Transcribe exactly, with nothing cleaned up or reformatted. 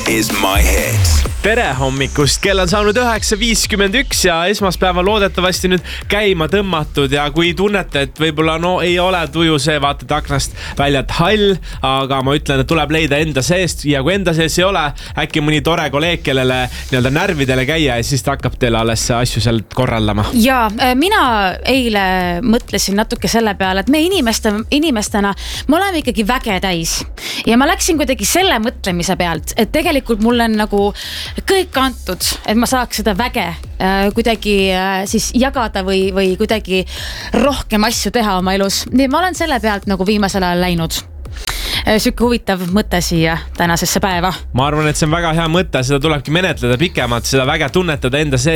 is my hit. Tere hommikust, kell on saanud üheksa viiskümmend üks ja esmaspäeva loodetavasti nüüd käima tõmmatud ja kui tunnete, et võib-olla no ei ole tuju see, vaatad aknast väljalt hall, aga ma ütlen, et tuleb leida enda seest ja kui enda sees ei ole, äkki mõni tore kolleeg, kellele nii-öelda närvidele käia ja siis ta hakkab teile alles asju seal korraldama. Ja mina eile mõtlesin natuke selle peale, et me inimeste, inimestena me oleme ikkagi väge täis ja ma läksin kuidagi selle mõtlemise pealt, et tegelikult mul on nagu kõik antud, et ma saaks seda väge äh, kuidagi äh, siis jagada või, või kuidagi rohkem asju teha oma elus. Nii ma olen selle pealt nagu viimasel ajal läinud. Sükke huvitav mõte siia tänasesse päeva. Ma arvan, et see on väga hea mõte, seda tulebki menetleda pikemalt, seda väge tunnetada enda sees.